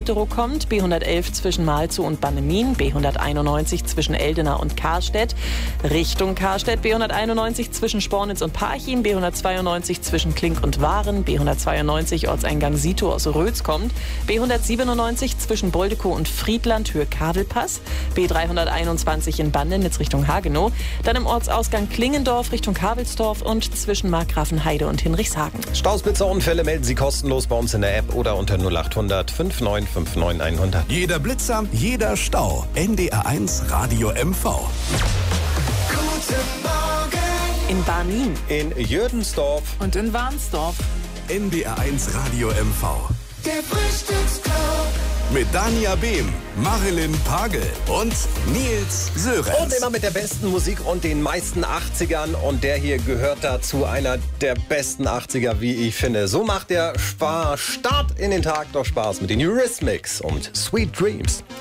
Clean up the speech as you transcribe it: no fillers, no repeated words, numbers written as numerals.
Witterow kommt, B111 zwischen Malzow und Bannemin, B191 zwischen Eldena und Karstedt, Richtung Karstedt, B191 zwischen Spornitz und Parchim, B192 zwischen Klink und Waren, B192 Ortseingang Sito aus Rötz kommt, B197 zwischen Boldekow und Friedland, Höhe Kavelpass, B321 in Bandnitz Richtung Hagenow, dann im Ortsausgang Klingendorf Richtung Kavelsdorf und zwischen Markgrafenheide und Hinrichshagen. Staus, Blitzer, Unfälle melden Sie kostenlos bei uns in der App oder unter 0800 5959 100. Jeder Blitzer, jeder Stau. NDR1 Radio MV. Guten Morgen! In Barnim, In Jödensdorf. Und in Warnsdorf. NDR1 Radio MV. Der Frühstücksclub. Mit Dania Behm, Marilyn Pagel und Nils Sörenz. Und immer mit der besten Musik und den meisten 80ern. Und der hier gehört dazu, einer der besten 80er, wie ich finde. So macht der Start in den Tag doch Spaß mit den Eurythmics und Sweet Dreams.